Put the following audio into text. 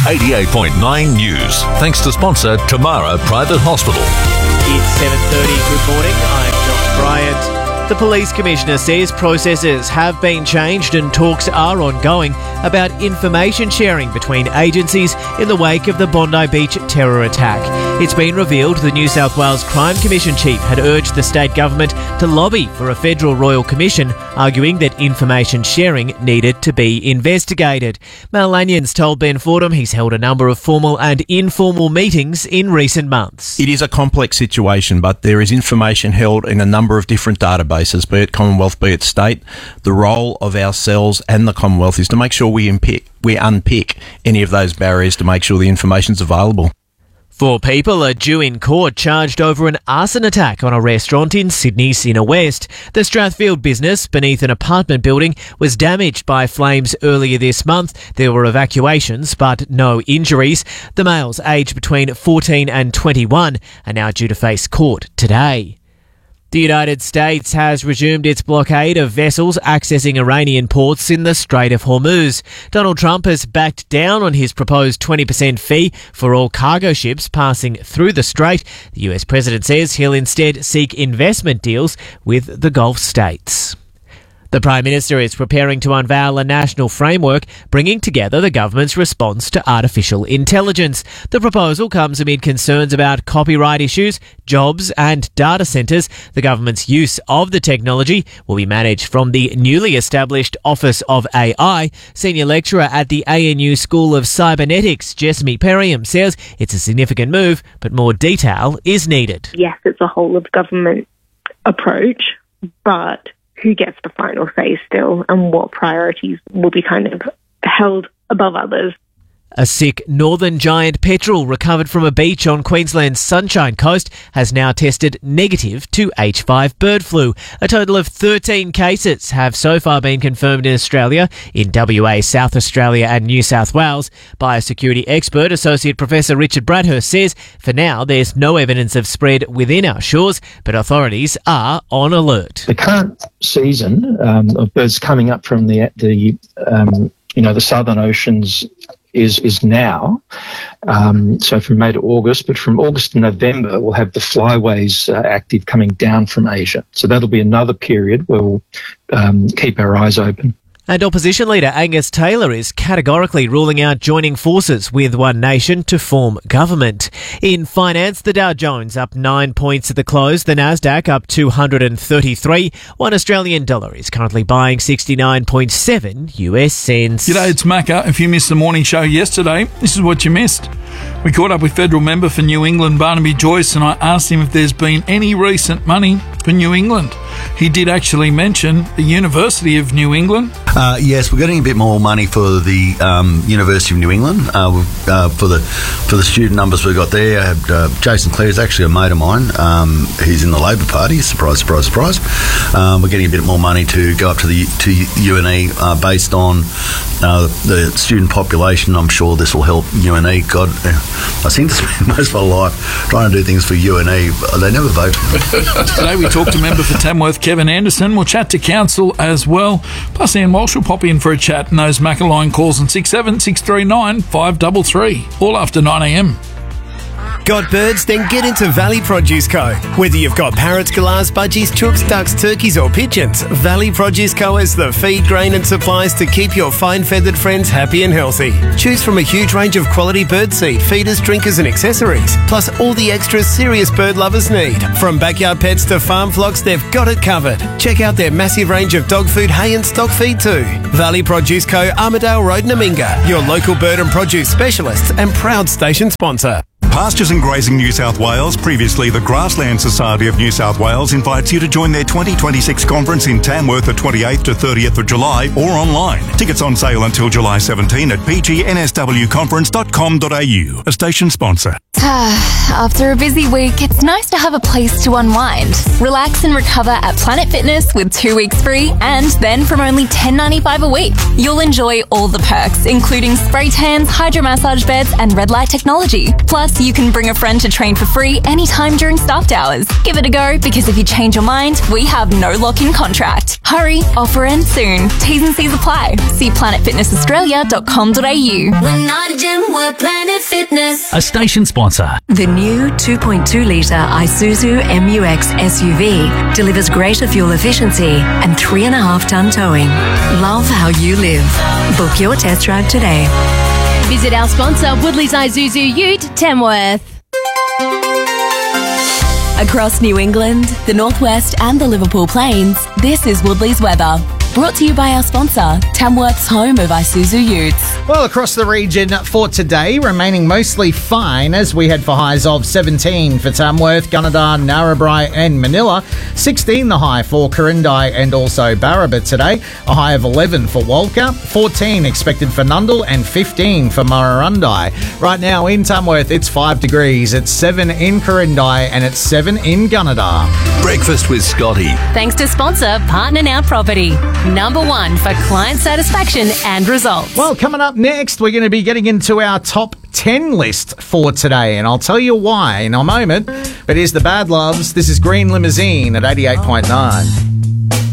88.9 News. Thanks to sponsor Tamara Private Hospital. It's 7:30. Good morning. I'm Josh Bryant. The Police Commissioner says processes have been changed and talks are ongoing about information sharing between agencies in the wake of the Bondi Beach terror attack. It's been revealed the New South Wales Crime Commission chief had urged the state government to lobby for a federal royal commission, arguing that information sharing needed to be investigated. Mel Lanyon's told Ben Fordham he's held a number of formal and informal meetings in recent months. It is a complex situation, but there is information held in a number of different databases, be it Commonwealth, be it state. The role of ourselves and the Commonwealth is to make sure we unpick any of those barriers to make sure the information's available. 4 people are due in court charged over an arson attack on a restaurant in Sydney's inner west. The Strathfield business beneath an apartment building was damaged by flames earlier this month. There were evacuations but no injuries. The males aged between 14 and 21 are now due to face court today. The United States has resumed its blockade of vessels accessing Iranian ports in the Strait of Hormuz. Donald Trump has backed down on his proposed 20% fee for all cargo ships passing through the strait. The US president says he'll instead seek investment deals with the Gulf states. The Prime Minister is preparing to unveil a national framework bringing together the government's response to artificial intelligence. The proposal comes amid concerns about copyright issues, jobs and data centres. The government's use of the technology will be managed from the newly established Office of AI. Senior lecturer at the ANU School of Cybernetics, Jessamy Perriam, says it's a significant move, but more detail is needed. Yes, it's a whole-of-government approach, but who gets the final say still and what priorities will be kind of held above others. A sick northern giant petrel recovered from a beach on Queensland's Sunshine Coast has now tested negative to H5 bird flu. A total of 13 cases have so far been confirmed in Australia, in WA, South Australia and New South Wales. Biosecurity expert Associate Professor Richard Bradhurst says for now there's no evidence of spread within our shores, but authorities are on alert. The current season of birds coming up from the southern oceans is now, so from May to August, but from August to November we'll have the flyways active coming down from Asia. So that'll be another period where we'll keep our eyes open. And opposition leader Angus Taylor is categorically ruling out joining forces with One Nation to form government. In finance, the Dow Jones up 9 points at the close, the Nasdaq up 233. $1 Australian dollar is currently buying 69.7 US cents. G'day, it's Macca. If you missed the morning show yesterday, this is what you missed. We caught up with federal member for New England, Barnaby Joyce, and I asked him if there's been any recent money for New England. He did actually mention the University of New England. Yes, we're getting a bit more money for the University of New England for the student numbers we've got there. Jason Clare is actually a mate of mine. He's in the Labor Party. Surprise, surprise, surprise. We're getting a bit more money to go up to UNE based on the student population. I'm sure this will help UNE. God, I seem to spend most of my life trying to do things for UNE, but they never vote. Today we talked to member for Tamworth, Kevin Anderson. We'll chat to council as well. Plus Ian Walsh will pop in for a chat and those Macca calls on 67639 533, all after 9am. Got birds? Then get into Valley Produce Co. Whether you've got parrots, galahs, budgies, chooks, ducks, turkeys or pigeons, Valley Produce Co. has the feed, grain and supplies to keep your fine-feathered friends happy and healthy. Choose from a huge range of quality bird seed, feeders, drinkers and accessories, plus all the extras serious bird lovers need. From backyard pets to farm flocks, they've got it covered. Check out their massive range of dog food, hay and stock feed too. Valley Produce Co. Armidale Road, Naminga, your local bird and produce specialists and proud station sponsor. Pastures and Grazing New South Wales, previously the Grassland Society of New South Wales, invites you to join their 2026 conference in Tamworth the 28th to 30th of July or online. Tickets on sale until July 17 at pgnswconference.com.au, a station sponsor. After a busy week, it's nice to have a place to unwind. Relax and recover at Planet Fitness with 2 weeks free, and then from only $10.95 a week. You'll enjoy all the perks, including spray tans, hydro massage beds, and red light technology. Plus, you can bring a friend to train for free anytime during staffed hours. Give it a go, because if you change your mind, we have no lock-in contract. Hurry, offer ends soon. T's and C's apply. See planetfitnessaustralia.com.au. We're not a gym, we're Planet Fitness. A station sponsor. The new 2.2-litre Isuzu MU-X SUV delivers greater fuel efficiency and 3.5-tonne towing. Love how you live. Book your test drive today. Visit our sponsor, Woodley's Isuzu Ute, Tamworth. Across New England, the Northwest and the Liverpool Plains, this is Woodley's weather. Brought to you by our sponsor, Tamworth's home of Isuzu Utes. Well, across the region for today, remaining mostly fine as we head for highs of 17 for Tamworth, Gunnedah, Narrabri and Manila. 16 the high for Quirindi and also Barraba today. A high of 11 for Walker. 14 expected for Nundle and 15 for Murrurundi. Right now in Tamworth, it's 5 degrees. It's 7 in Quirindi and it's 7 in Gunnedah. Breakfast with Scotty. Thanks to sponsor Partner Now Property. Number 1 for client satisfaction and results. Well, coming up next, we're going to be getting into our top 10 list for today, and I'll tell you why in a moment. But here's the Bad Loves. This is Green Limousine at 88.9.